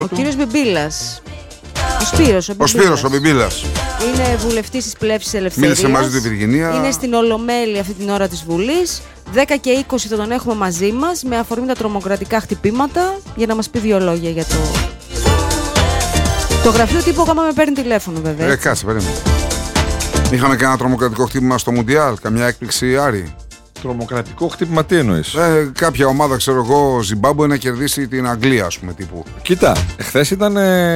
Ο κύριος Μπιμπίλας. Ο Σπύρος ο Μπιμπίλας. Είναι βουλευτής της Πλεύσης Ελευθερίας. Μίλησε μαζί του η Βυργινία. Είναι στην Ολομέλεια αυτή την ώρα της Βουλής. 10 και 20 θα τον έχουμε μαζί μας με αφορμή τα τρομοκρατικά χτυπήματα για να μας πει δύο λόγια για το γραφείο τύπου. Γάμα με παίρνει τηλέφωνο βέβαια. Κάτσε, περίμενε. Είχαμε κανένα τρομοκρατικό χτύπημα στο Μουντιάλ, καμιά έκπληξη, Άρη? Τρομοκρατικό χτύπημα, τι εννοείς? Κάποια ομάδα, ξέρω εγώ, Ζιμπάμπουε να κερδίσει την Αγγλία, ας πούμε, τύπου. Κοίτα, εχθές ήταν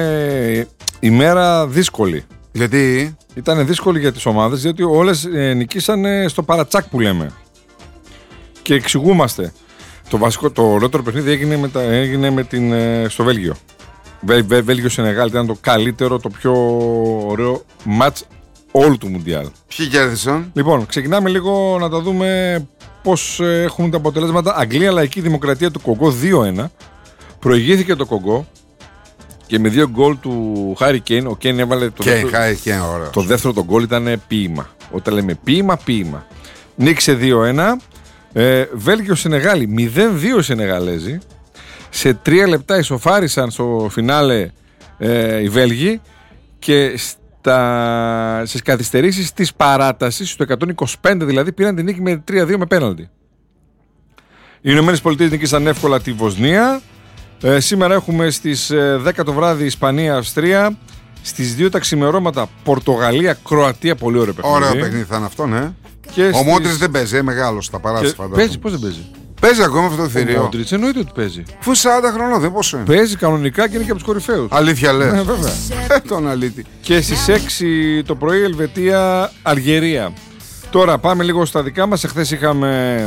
ημέρα δύσκολη. Γιατί? Ήταν δύσκολη για τις ομάδες, διότι όλες νικήσανε στο παρατσάκ που λέμε. Και εξηγούμαστε. Το ολότερο παιχνίδι έγινε στο Βέλγιο. Βέλγιο-Σενεγάλ ήταν το καλύτερο, το πιο ωραίο μάτς όλου του Μουντιάλ. Ποιοι κέρδισαν? Λοιπόν, ξεκινάμε λίγο να τα δούμε πώς έχουν τα αποτελέσματα. Αγγλία, Λαϊκή Δημοκρατία του Κογκό 2-1. Προηγήθηκε το Κογκό και με 2 γκολ του Χάρι Κέιν. Ο Κέιν έβαλε το δεύτερο το γκολ, ήταν ποίημα. Όταν λέμε ποίημα. Νίκησε 2-1. Βέλγιο-Σενεγάλη 0-2 Σενεγαλέζοι. Σε 3 λεπτά ισοφάρισαν στο φινάλε οι Βέλγοι και στις καθυστερήσεις της παράτασης, στο 125 δηλαδή, πήραν την νίκη με 3-2 με πέναλτι. Οι Ηνωμένες Πολιτείες νίκησαν εύκολα τη Βοσνία. Σήμερα έχουμε στις 10 το βράδυ Ισπανία-Αυστρία. Στις 2 τα ξημερώματα Πορτογαλία-Κροατία. Πολύ ωραίο παιχνίδι. Ωραίο παιχνίδι θα είναι αυτό, ναι. Και ο Μόντριτς δεν παίζει, μεγάλος στα παράταση φαντάζομαι. Παίζει, πώς δεν παίζει? Παίζει ακόμα αυτό το θηρίο. Ο Μόντριτς εννοείται ότι παίζει. Φου 40 χρονών, δεν πόσο είναι. Παίζει κανονικά και είναι και από τους κορυφαίους. Αλήθεια λες? Ναι, βέβαια. Τον αλήτη. Και στις 6 το πρωί Ελβετία-Αλγερία. Τώρα πάμε λίγο στα δικά μας. Εχθές είχαμε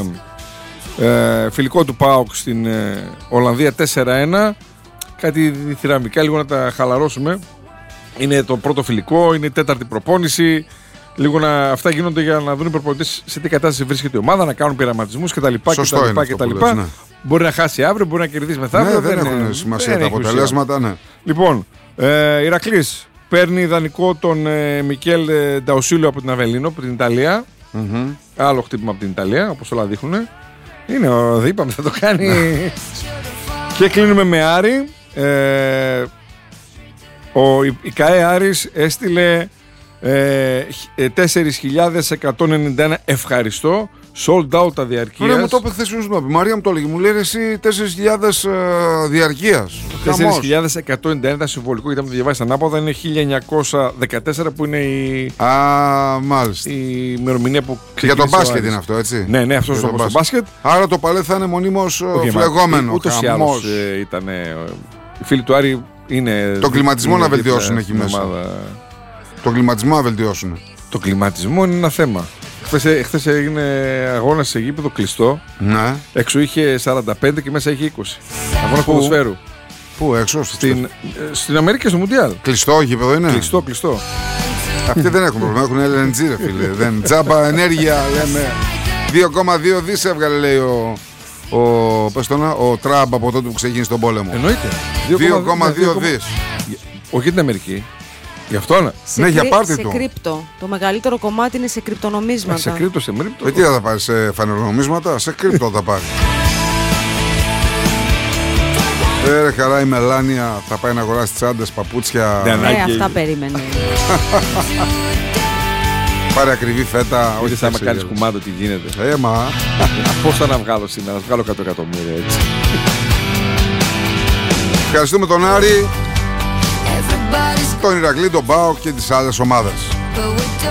φιλικό του ΠΑΟΚ στην Ολλανδία 4-1. Κάτι θηραμβικά, λίγο να τα χαλαρώσουμε. Είναι το πρώτο φιλικό, είναι η 4η προπόνηση. Λίγο αυτά γίνονται για να δουν οι προπονητές σε τι κατάσταση βρίσκεται η ομάδα, να κάνουν πειραματισμούς κτλ. Ναι. Μπορεί να χάσει αύριο, μπορεί να κερδίσει μεθαύριο. Ναι, δεν έχουν σημασία τα αποτελέσματα. Ναι. Λοιπόν, Ηρακλής παίρνει ιδανικό τον Μικέλ Νταουσίλο από την Αβελίνο, από την Ιταλία. Άλλο χτύπημα από την Ιταλία, όπως όλα δείχνουν. Είναι, είπαμε, θα το κάνει. Και κλείνουμε με Άρη. Η ΚΑΕ Άρης έστειλε 4.191 ευχαριστώ. Sold out τα διαρκείας. Ωραία, μου το είπε χθες η Μαρία, μου το έλεγε. Μου λέει εσύ 4.000 διαρκείας. 4.191 ήταν συμβολικό, γιατί μου το διαβάσει ανάποδα. Είναι 1914 που είναι μάλιστα. η ημερομηνία που ξεκίνησε. Για το μπάσκετ είναι αυτό, έτσι? Ναι, αυτό είναι το μπάσκετ. Άρα το παλέ θα είναι μονίμως φλεγόμενο. Ούτως ή άλλως ήταν. Οι φίλοι του Άρη είναι. Το κλιματισμό να βελτιώσουν εκεί μέσα. Το κλιματισμό να βελτιώσουν. Το κλιματισμό είναι ένα θέμα. Χθες έγινε αγώνα σε γήπεδο κλειστό. Ναι. Έξω είχε 45 και μέσα είχε 20. Αγώνα ποδοσφαίρου. Πού έξω? Στην Αμερική, στο Μουντιάλ. Κλειστό γήπεδο είναι? Κλειστό. Αυτοί δεν έχουν πρόβλημα, έχουν LNG, ρε φίλε. Δεν τζάμπα ενέργεια, λέμε. 2,2 δις έβγαλε, λέει ο Τραμπ από τότε που ξεκίνησε τον πόλεμο. Εννοείται. 2,2 δις. Όχι την Αμερική. Γι' αυτό ναι, για πάρτι του. Σε κρύπτο. Το μεγαλύτερο κομμάτι είναι σε κρυπτονομίσματα. Σε κρύπτο, σε μρύπτο. Τι θα τα πάρει, σε φανερονομίσματα? Σε κρύπτο θα τα πάρει. Ρε χαρά, η Μελάνια θα πάει να αγοράσει τσάντες, παπούτσια. Ναι, αυτά περίμενε. Πάρε ακριβή φέτα. Όχι θα με κάνεις κουμάντο τι γίνεται. Μα πώς θα να βγάλω σήμερα? Να βγάλω 100 εκατομμύρια έτσι. Ευχαριστούμε τον Άρη, τον Ηρακλή, τον ΠΑΟΚ και τις άλλες ομάδες.